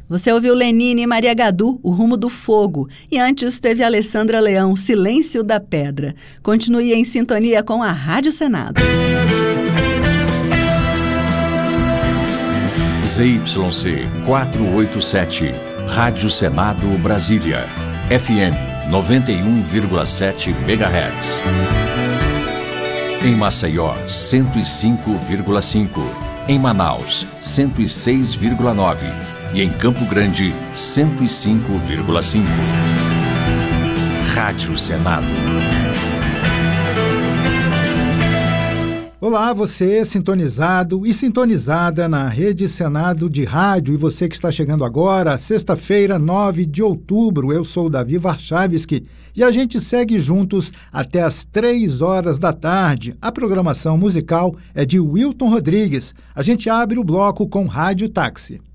Você ouviu Lenine e Maria Gadu, O Rumo do Fogo. E antes teve Alessandra Leão, Silêncio da Pedra. Continue em sintonia com a Rádio Senado. ZYC 487, Rádio Senado Brasília, FM 91,7 MHz. Em Maceió, 105,5. Em Manaus, 106,9. E em Campo Grande, 105,5. Rádio Senado. Olá, você sintonizado e sintonizada na Rede Senado de Rádio, e você que está chegando agora, sexta-feira, 9 de outubro, eu sou Davi Warchavski e a gente segue juntos até às 3 horas da tarde. A programação musical é de Wilton Rodrigues. A gente abre o bloco com Rádio Táxi.